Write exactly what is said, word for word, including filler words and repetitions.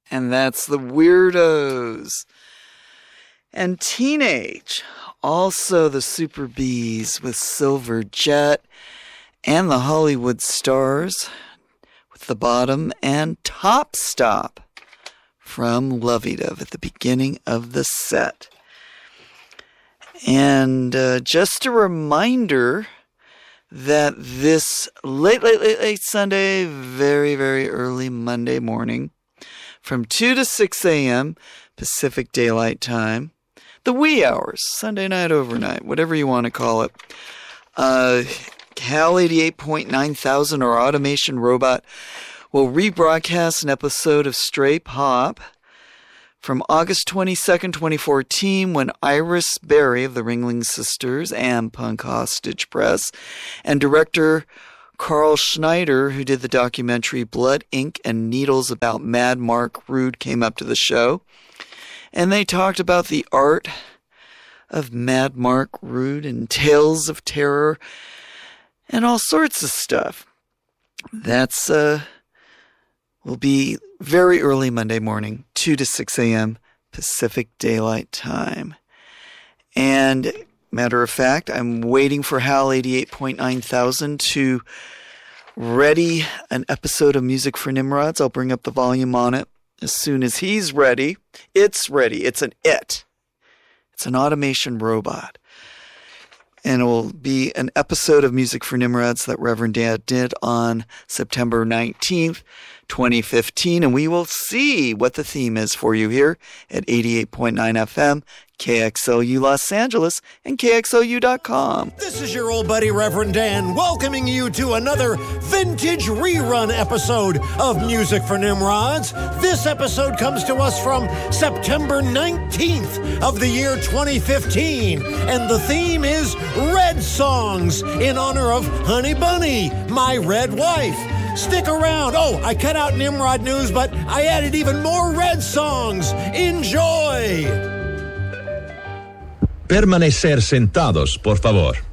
and that's the Weirdos. And Teenage, also the Super Bees with Silver Jet, and the Hollywood Stars with The Bottom, and Top Stop from Lovey-Dove at the beginning of the set. And uh, just a reminder that this late, late, late, late Sunday, very, very early Monday morning, from two to six a.m. Pacific Daylight Time, the wee hours, Sunday night, overnight, whatever you want to call it, uh, Cal eighty-eight point nine thousand, or Automation Robot, will rebroadcast an episode of Stray Pop from August twenty-second, twenty fourteen, when Iris Berry of the Ringling Sisters and Punk Hostage Press and director Carl Schneider, who did the documentary Blood, Ink, and Needles about Mad Mark Rude, came up to the show. And they talked about the art of Mad Mark Rude and tales of terror and all sorts of stuff. That's, uh, will be very early Monday morning, two to six a.m. Pacific Daylight Time. And matter of fact, I'm waiting for Hal eighty-eight point nine thousand to ready an episode of Music for Nimrods. I'll bring up the volume on it as soon as he's ready. It's ready. It's an it. It's an automation robot. And it will be an episode of Music for Nimrods that Reverend Dad did on September nineteenth, twenty fifteen. And we will see what the theme is for you here at eighty-eight point nine F M, K X L U Los Angeles, and K X L U dot com. This is your old buddy Reverend Dan, welcoming you to another vintage rerun episode of Music for Nimrods. This episode comes to us from September nineteenth of the year twenty fifteen, and the theme is Red Songs in honor of Honey Bunny, my red wife. Stick around. Oh, I cut out Nimrod news, but I added even more Red Songs. Enjoy! Permanecer sentados, por favor.